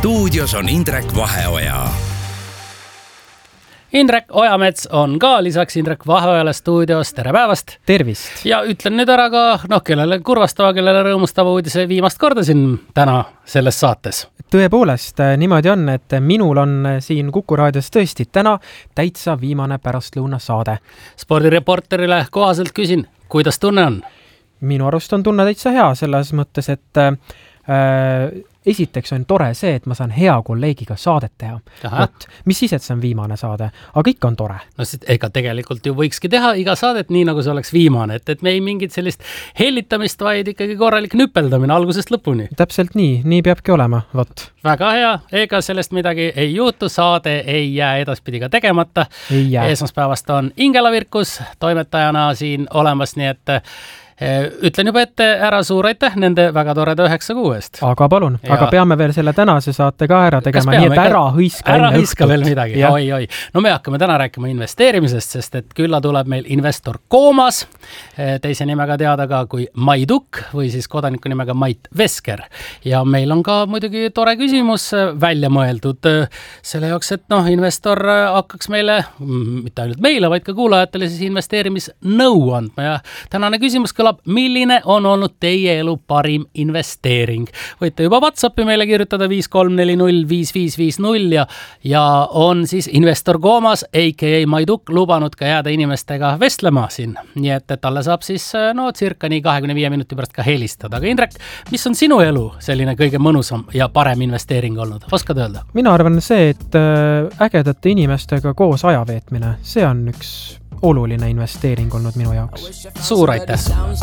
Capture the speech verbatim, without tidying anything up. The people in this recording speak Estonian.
stuudios on Indrek Vaheoja. Indrek Ojamets on ka lisaks Indrek Vaheojale stuudios. Tere päevast! Tervist! Ja ütlen nüüd ära ka, noh, kellele kurvastava, kellele rõõmustava uudise viimast korda siin täna selles saates. Tõepoolest, niimoodi on, et minul on siin Kuku raadios tõesti täna täitsa viimane pärastlõuna saade. Spordireporterile kohaselt küsin, kuidas tunne on? Minu arust on tunne täitsa hea selles mõttes, et äh, esiteks on tore see, et ma saan hea kolleegiga saadet teha. Võt, mis siis, et see on viimane saade, aga ikka on tore. No sit, ega tegelikult ju võikski teha iga saadet nii, nagu see oleks viimane, et, et me ei mingit sellist hellitamist, vaid ikkagi korralik nüpeldamine algusest lõpuni. Täpselt nii, nii peabki olema, võt. Väga hea, ega sellest midagi ei juhtu, saade ei jää edaspidi ka tegemata. Esmaspäevast on Ingela Virkus toimetajana siin olemas, nii et ütlen juba ette ära suur aitäh nende väga toreda üheksa kuu eest. Aga palun, ja... aga peame veel selle tänase saate ka ära tegema, nii et ära hõiska ära hõiska veel midagi, oi, oi. No me hakkame täna rääkima investeerimisest, sest et külla tuleb meil investor Koomas, teise nimega teada ka kui Maiduk või siis kodaniku nimega Mait Vesker. Ja meil on ka muidugi tore küsimus välja mõeldud selle jaoks, et noh, investor hakkaks meile, mitte ainult meile, vaid ka kuulajatele siis investeerimisnõu andma ja tänane küsimus kõlab, milline on olnud teie elu parim investeering. Võite juba WhatsAppi meile kirjutada viis kolm neli null viis viis viis null ja, ja on siis investor Koomas, a k a Maiduk, lubanud ka jääda inimestega vestlema siin. Nii et, et talle saab siis no cirka nii kahekümne viie minuti pärast ka helistada. Aga Indrek, mis on sinu elu selline kõige mõnusam ja parem investeering olnud? Oskad öelda? Mina arvan see, et ägedate inimestega koos aja veetmine, see on üks oluline investeering olnud minu jaoks. Suur aitäh!